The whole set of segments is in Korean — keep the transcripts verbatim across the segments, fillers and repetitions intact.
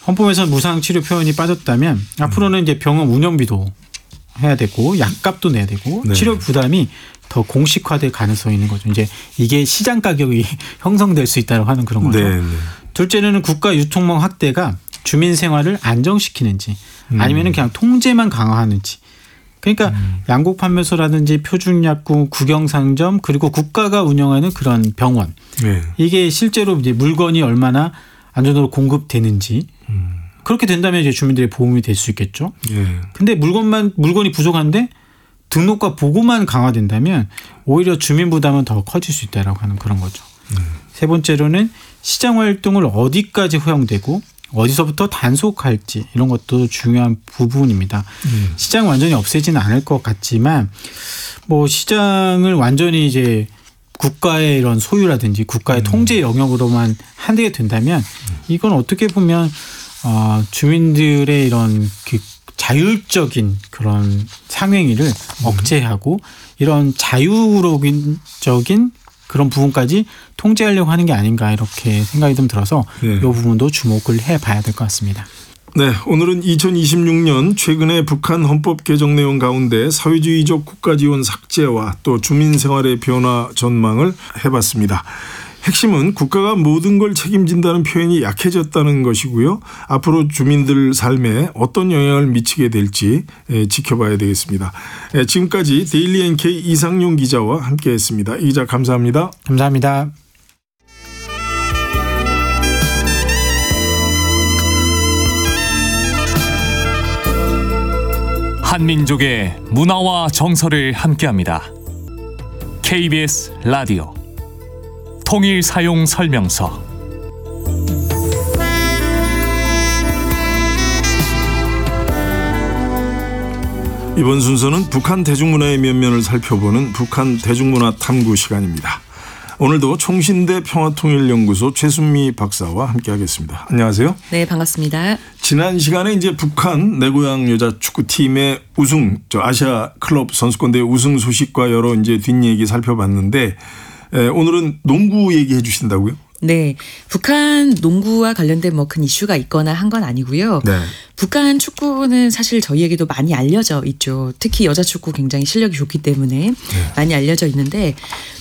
헌법에서 무상치료 표현이 빠졌다면 음. 앞으로는 이제 병원 운영비도 해야 되고 약값도 내야 되고 네. 치료 부담이 더 공식화될 가능성이 있는 거죠. 이제 이게 시장 가격이 형성될 수 있다고 하는 그런 거죠. 네, 네. 둘째는 국가 유통망 확대가 주민 생활을 안정시키는지 음. 아니면 그냥 통제만 강화하는지. 그러니까 음. 양곡 판매소라든지 표준약국, 구경상점 그리고 국가가 운영하는 그런 병원. 네. 이게 실제로 이제 물건이 얼마나 안전으로 공급되는지. 음. 그렇게 된다면 이제 주민들의 보험이 될 수 있겠죠. 그런데 예. 물건만 물건이 부족한데 등록과 보고만 강화된다면 오히려 주민 부담은 더 커질 수 있다라고 하는 그런 거죠. 음. 세 번째로는 시장 활동을 어디까지 허용되고 어디서부터 단속할지 이런 것도 중요한 부분입니다. 음. 시장 완전히 없애지는 않을 것 같지만 뭐 시장을 완전히 이제 국가의 이런 소유라든지 국가의 음. 통제 영역으로만 한게 된다면 이건 어떻게 보면 어, 주민들의 이런 그 자율적인 그런 상행위를 음. 억제하고 이런 자유적인 그런 부분까지 통제하려고 하는 게 아닌가 이렇게 생각이 좀 들어서 네. 이 부분도 주목을 해봐야 될 것 같습니다. 네, 오늘은 이천이십육 년 최근의 북한 헌법 개정 내용 가운데 사회주의적 국가지원 삭제와 또 주민 생활의 변화 전망을 해봤습니다. 핵심은 국가가 모든 걸 책임진다는 표현이 약해졌다는 것이고요. 앞으로 주민들 삶에 어떤 영향을 미치게 될지 지켜봐야 되겠습니다. 지금까지 데일리 엔케이 이상용 기자와 함께했습니다. 이 기자 감사합니다. 감사합니다. 한민족의 문화와 정서를 함께합니다. 케이비에스 라디오 통일 사용 설명서. 이번 순서는 북한 대중문화의 면면을 살펴보는 북한 대중문화 탐구 시간입니다. 오늘도 총신대 평화통일연구소 최순미 박사와 함께하겠습니다. 안녕하세요. 네, 반갑습니다. 지난 시간에 이제 북한 내 고향 여자 축구팀의 우승, 저 아시아 클럽 선수권대회 우승 소식과 여러 이제 뒷얘기 살펴봤는데 에, 오늘은 농구 얘기해 주신다고요? 네, 북한 농구와 관련된 뭐 큰 이슈가 있거나 한 건 아니고요. 네. 북한 축구는 사실 저희에게도 많이 알려져 있죠. 특히 여자 축구 굉장히 실력이 좋기 때문에 네. 많이 알려져 있는데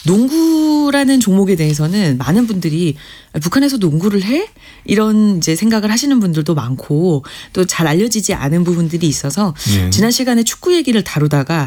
농구라는 종목에 대해서는 많은 분들이 북한에서 농구를 해? 이런 이제 생각을 하시는 분들도 많고 또 잘 알려지지 않은 부분들이 있어서 네. 지난 시간에 축구 얘기를 다루다가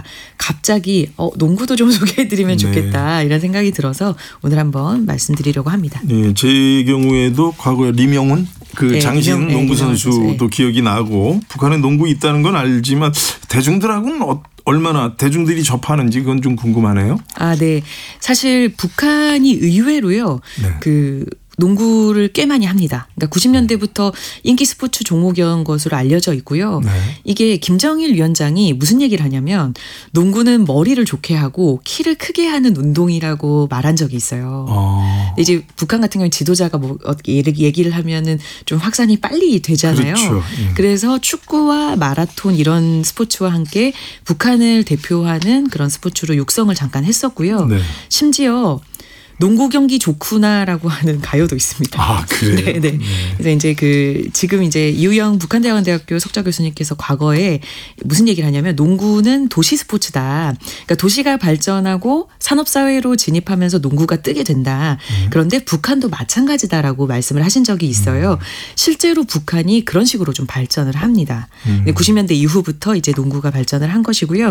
갑자기 어, 농구도 좀 소개해드리면 좋겠다 네. 이런 생각이 들어서 오늘 한번 말씀드리려고 합니다. 네, 제 경우에도 과거에 리명훈 그 네, 장신 리명, 농구 선수도 네. 기억이 나고 북한에 농구 있다는 건 알지만 대중들하고는 어, 얼마나 대중들이 접하는지 그건 좀 궁금하네요. 아, 네. 사실 북한이 의외로요. 네. 그 농구를 꽤 많이 합니다. 그러니까 구십 년대부터 인기 스포츠 종목이었던 것으로 알려져 있고요. 네. 이게 김정일 위원장이 무슨 얘기를 하냐면 농구는 머리를 좋게 하고 키를 크게 하는 운동이라고 말한 적이 있어요. 어. 근데 이제 북한 같은 경우는 지도자가 뭐 얘기를 하면은 좀 확산이 빨리 되잖아요. 그렇죠. 예. 그래서 축구와 마라톤 이런 스포츠와 함께 북한을 대표하는 그런 스포츠로 육성을 잠깐 했었고요. 네. 심지어 농구 경기 좋구나라고 하는 가요도 있습니다. 아, 그래요? 네, 네. 그래서 이제 그 지금 이제 이우영 북한대학원대학교 석좌 교수님께서 과거에 무슨 얘기를 하냐면 농구는 도시 스포츠다. 그러니까 도시가 발전하고 산업 사회로 진입하면서 농구가 뜨게 된다. 음. 그런데 북한도 마찬가지다라고 말씀을 하신 적이 있어요. 음. 실제로 북한이 그런 식으로 좀 발전을 합니다. 음. 구십 년대 이후부터 이제 농구가 발전을 한 것이고요.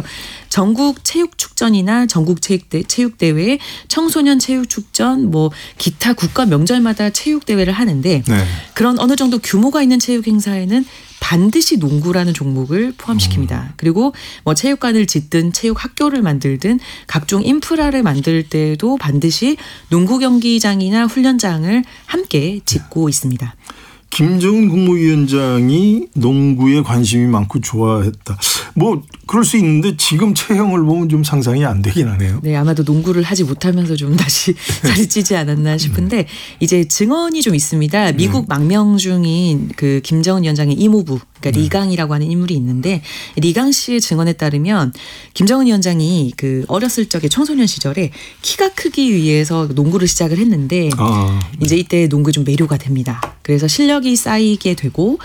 전국 체육축전이나 전국 체육대 체육대회, 청소년 체육 축전, 뭐 기타 국가 명절마다 체육 대회를 하는데 네. 그런 어느 정도 규모가 있는 체육 행사에는 반드시 농구라는 종목을 포함시킵니다. 음. 그리고 뭐 체육관을 짓든 체육 학교를 만들든 각종 인프라를 만들 때도 반드시 농구 경기장이나 훈련장을 함께 짓고 네. 있습니다. 김정은 국무위원장이 농구에 관심이 많고 좋아했다. 뭐 그럴 수 있는데 지금 체형을 보면 좀 상상이 안 되긴 하네요. 네, 아마도 농구를 하지 못하면서 좀 다시 살이 찌지 않았나 싶은데 네. 이제 증언이 좀 있습니다. 미국 네. 망명 중인 그 김정은 위원장의 이모부, 그러니까 네. 리강이라고 하는 인물이 있는데 리강 씨의 증언에 따르면 김정은 위원장이 그 어렸을 적에 청소년 시절에 키가 크기 위해서 농구를 시작을 했는데 아, 네. 이제 이때 농구에 좀 매료가 됩니다. 그래서 실력이 쌓이게 되고